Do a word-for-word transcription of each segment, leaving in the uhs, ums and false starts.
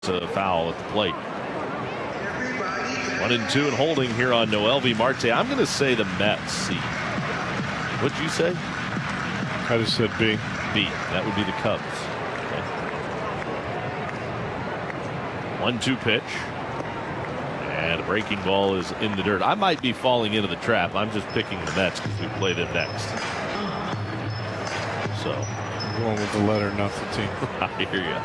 A foul at the plate. One and two and holding here on Noelvi Marte. I'm going to say the Mets. C. What'd you say? I just said B. B. That would be the Cubs. Okay. One two pitch. And a breaking ball is in the dirt. I might be falling into the trap. I'm just picking the Mets because we play them next. So. I'm going with the letter, not the team. I hear you.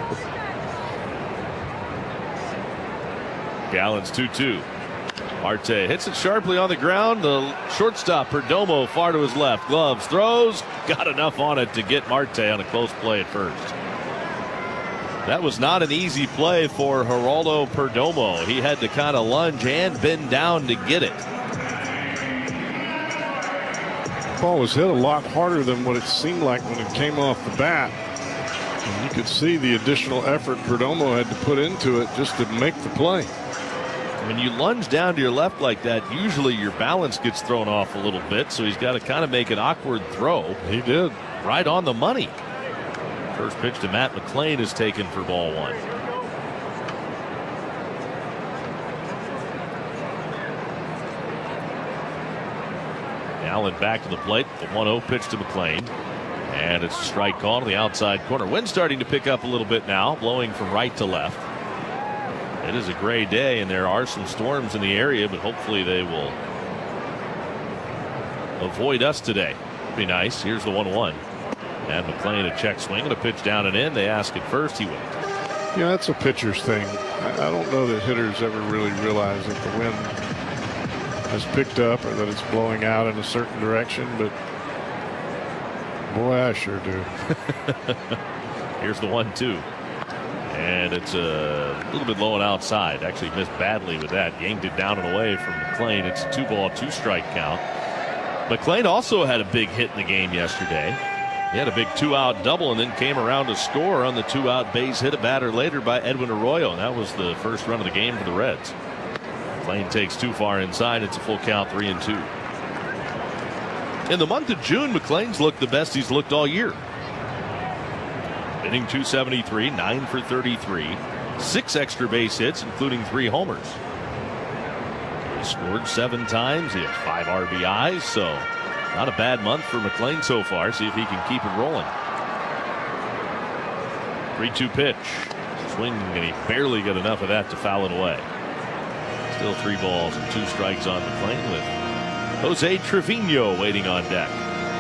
Gallen's two two. Marte hits it sharply on the ground. The shortstop, Perdomo, far to his left. Gloves, throws, got enough on it to get Marte on a close play at first. That was not an easy play for Geraldo Perdomo. He had to kind of lunge and bend down to get it. The ball was hit a lot harder than what it seemed like when it came off the bat. And you could see the additional effort Perdomo had to put into it just to make the play. When you lunge down to your left like that, usually your balance gets thrown off a little bit, so he's got to kind of make an awkward throw. He did. Right on the money. First pitch to Matt McLain is taken for ball one. Allen back to the plate. The one oh pitch to McLain. And it's a strike call to the outside corner. Wind starting to pick up a little bit now, blowing from right to left. It is a gray day, and there are some storms in the area, but hopefully they will avoid us today. Be nice. Here's the one one. And McLain a check swing and a pitch down and in. They ask at first. He went. Yeah, that's a pitcher's thing. I, I don't know that hitters ever really realize that the wind has picked up or that it's blowing out in a certain direction, but boy, I sure do. Here's the one two. And it's a little bit low and outside. Actually missed badly with that. Yanked it down and away from McLain. It's a two ball, two strike count. McLain also had a big hit in the game yesterday. He had a big two out double and then came around to score on the two out base hit a batter later by Edwin Arroyo. And that was the first run of the game for the Reds. McLain takes too far inside. It's a full count, three and two. In the month of June, McLain's looked the best he's looked all year. Hitting two seventy-three, nine for thirty-three, six extra base hits, including three homers. He scored seven times. He has five R B Is, so not a bad month for McLain so far. See if he can keep it rolling. three two pitch. Swing, and he barely got enough of that to foul it away. Still three balls and two strikes on McLain with Jose Trevino waiting on deck.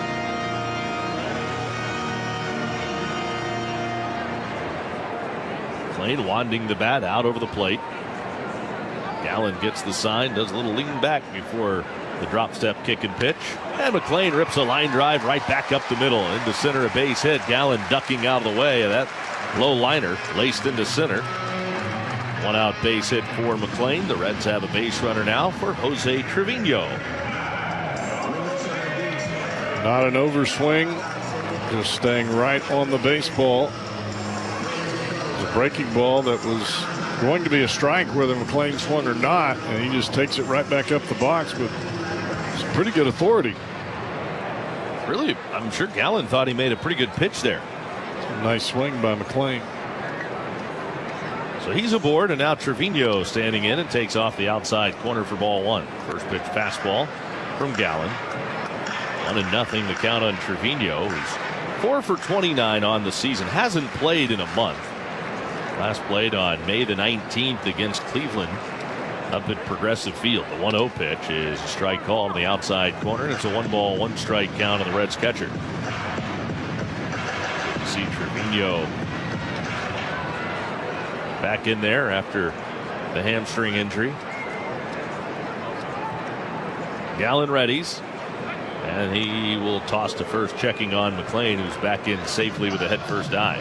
McLain wanding the bat out over the plate. Gallen gets the sign, does a little lean back before the drop step kick and pitch. And McLain rips a line drive right back up the middle into center, a base hit. Gallen ducking out of the way of that low liner, laced into center. One out base hit for McLain. The Reds have a base runner now for Jose Trevino. Not an overswing, just staying right on the baseball. A breaking ball that was going to be a strike whether McLain swung or not, and he just takes it right back up the box with some pretty good authority. Really, I'm sure Gallen thought he made a pretty good pitch there. A nice swing by McLain. So he's aboard, and now Trevino standing in and takes off the outside corner for ball one. First pitch fastball from Gallen. One and nothing the count on Trevino, who's four for twenty-nine on the season. Hasn't played in a month. Last played on May the nineteenth against Cleveland up at Progressive Field. The one oh pitch is a strike call on the outside corner. It's a one ball, one strike count on the Reds catcher. You see Trevino back in there after the hamstring injury. Gallen readies. And he will toss to first, checking on McLain, who's back in safely with a head first dive.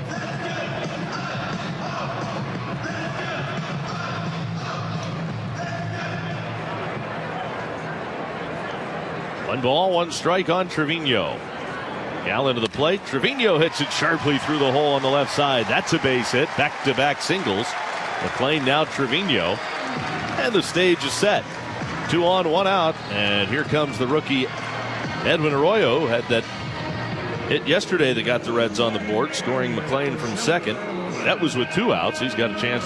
One ball, one strike on Trevino. Gallen to the plate. Trevino hits it sharply through the hole on the left side. That's a base hit. Back-to-back singles. McLain now Trevino. And the stage is set. Two on, one out. And here comes the rookie Edwin Arroyo. Had that hit yesterday that got the Reds on the board, scoring McLain from second. That was with two outs. He's got a chance